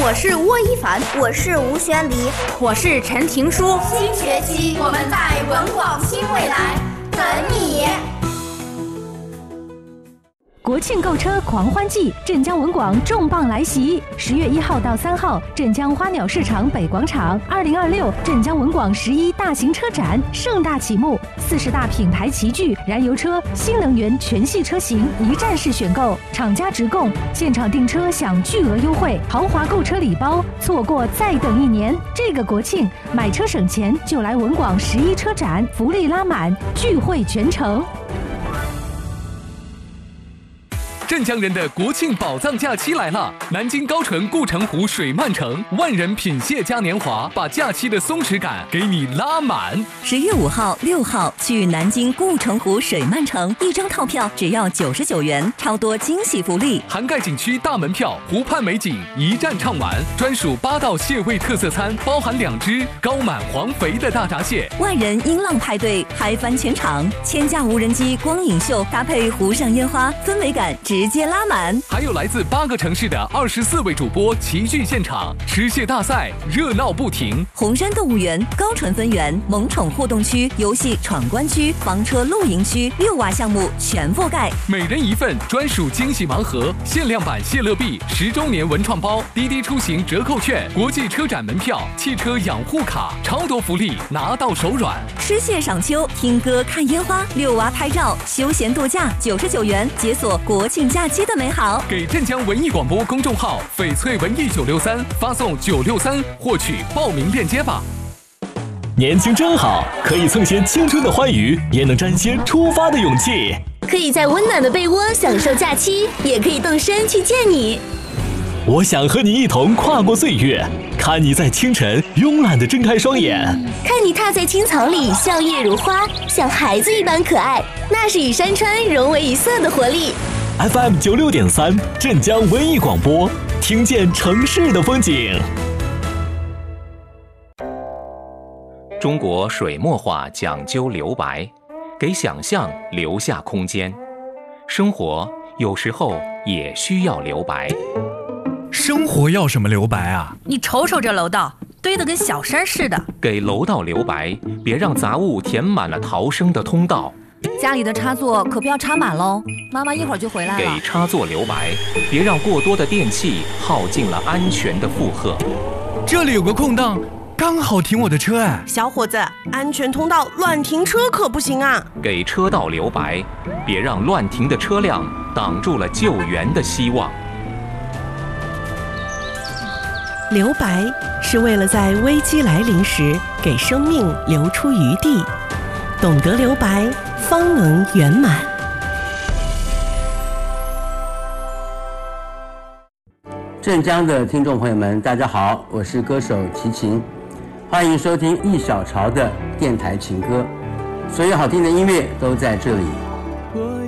我是沃一凡， 我是吴宣黎， 我是陈婷书。 新学期我们在文广新未来等你。 国庆购车狂欢季，镇江文广重磅来袭！10月1号到3号，镇江花鸟市场北广场，2026镇江文广11大型车展盛大启幕，40大品牌齐聚，燃油车、新能源全系车型一站式选购，厂家直供，现场订车享巨额优惠，豪华购车礼包，错过再等1年。这个国庆买车省钱，就来文广11车展，福利拉满，聚会全城。 镇江人的国庆宝藏假期来了！南京高淳顾城湖水漫城，万人品蟹嘉年华，把假期的松弛感给你拉满。 10月5号、6号去南京顾城湖水漫城，一张套票只要99元，超多惊喜福利， 涵盖景区大门票、湖畔美景一站畅玩，专属8道蟹味特色餐，包含2只高满黄肥的大闸蟹。 万人音浪派对嗨翻全场，1000架无人机光影秀搭配湖上烟花，氛围感直接拉满。 还有来自8个城市的24位主播齐聚现场，吃蟹大赛热闹不停。 红山动物园、高淳分园、萌宠互动区、游戏闯关区、房车露营区，6娃项目全覆盖。 每人一份专属惊喜盲盒，限量版谢乐币，10周年文创包，滴滴出行折扣券，国际车展门票，汽车养护卡，超多福利拿到手软。 吃蟹赏秋，听歌看烟花，6娃拍照，休闲度假99元，解锁国庆假期的美好。 给镇江文艺广播公众号翡翠文艺963发送963获取报名链接吧。 年轻真好，可以蹭些青春的欢愉，也能沾些出发的勇气。 可以在温暖的被窝享受假期，也可以动身去见你。 我想和你一同跨过岁月，看你在清晨慵懒地睁开双眼， 看你踏在青草里笑靥如花，像孩子一般可爱，那是与山川融为一色的活力。 FM 96.3镇江文艺广播，听见城市的风景。 中国水墨画讲究留白，给想象留下空间。生活有时候也需要留白。 生活要什么留白啊？ 你瞅瞅这楼道，堆得跟小山似的。 给楼道留白，别让杂物填满了逃生的通道。 家里的插座可不要插满喽，妈妈一会儿就回来了。 给插座留白，别让过多的电器耗尽了安全的负荷。 这里有个空档，刚好停我的车哎。 小伙子，安全通道乱停车可不行啊。 给车道留白，别让乱停的车辆挡住了救援的希望。 留白是为了在危机来临时给生命留出余地，懂得留白，方能圆满。 镇江的听众朋友们，大家好，我是歌手齐秦，欢迎收听一小潮的电台情歌，所有好听的音乐都在这里。